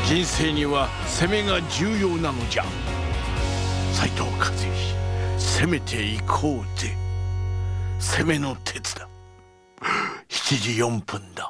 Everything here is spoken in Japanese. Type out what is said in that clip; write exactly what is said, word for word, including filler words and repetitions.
人生には攻めが重要なのじゃ。斉藤和義、攻めていこうぜ。攻めの鉄だ。しちじよんぷんだ。